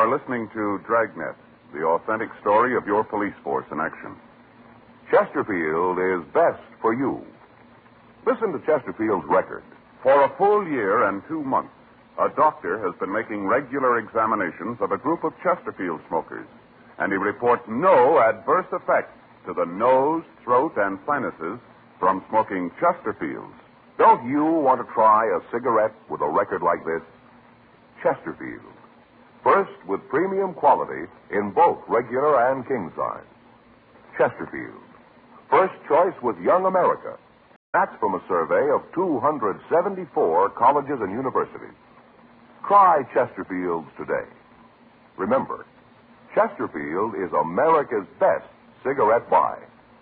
are listening to Dragnet, the authentic story of your police force in action. Chesterfield is best for you. Listen to Chesterfield's record. For a full year and 2 months, a doctor has been making regular examinations of a group of Chesterfield smokers, and he reports no adverse effects to the nose, throat, and sinuses from smoking Chesterfields. Don't you want to try a cigarette with a record like this? Chesterfield. First with premium quality in both regular and king size. Chesterfield. First choice with Young America. That's from a survey of 274 colleges and universities. Try Chesterfields today. Remember, Chesterfield is America's best cigarette buy.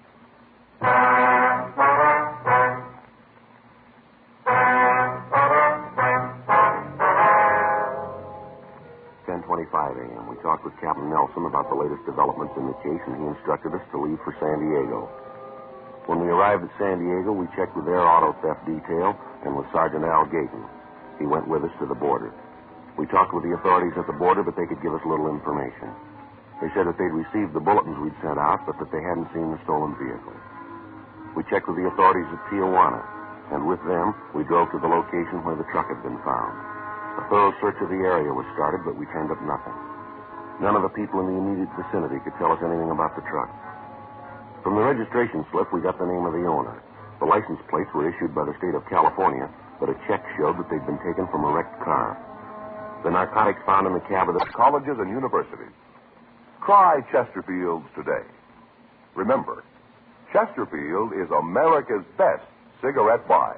A.m. We talked with Captain Nelson about the latest developments in the case, and he instructed us to leave for San Diego. When we arrived at San Diego, we checked with their auto theft detail and with Sergeant Al Gayton. He went with us to the border. We talked with the authorities at the border, but they could give us little information. They said that they'd received the bulletins we'd sent out, but that they hadn't seen the stolen vehicle. We checked with the authorities at Tijuana, and with them, we drove to the location where the truck had been found. A thorough search of the area was started, but we turned up nothing. None of the people in the immediate vicinity could tell us anything about the truck. From the registration slip, we got the name of the owner. The license plates were issued by the state of California, but a check showed that they'd been taken from a wrecked car. The narcotics found in the cab of the colleges and universities. Try Chesterfields today. Remember, Chesterfield is America's best cigarette buy.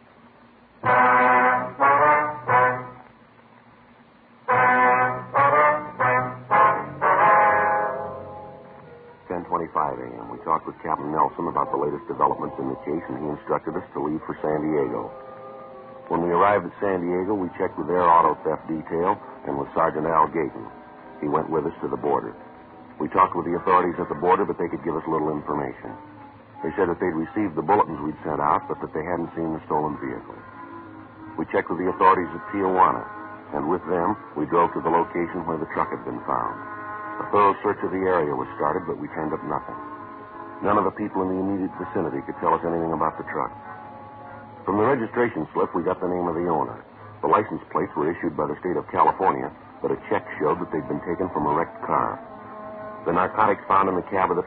10:25 a.m. We talked with Captain Nelson about the latest developments in the case, and he instructed us to leave for San Diego. When we arrived at San Diego, we checked with their auto theft detail and with Sergeant Al Gayton. He went with us to the border. We talked with the authorities at the border, but they could give us little information. They said that they'd received the bulletins we'd sent out, but that they hadn't seen the stolen vehicle. We checked with the authorities at Tijuana, and with them, we drove to the location where the truck had been found. A thorough search of the area was started, but we turned up nothing. None of the people in the immediate vicinity could tell us anything about the truck. From the registration slip, we got the name of the owner. The license plates were issued by the state of California, but a check showed that they'd been taken from a wrecked car. The narcotics found in the cab of the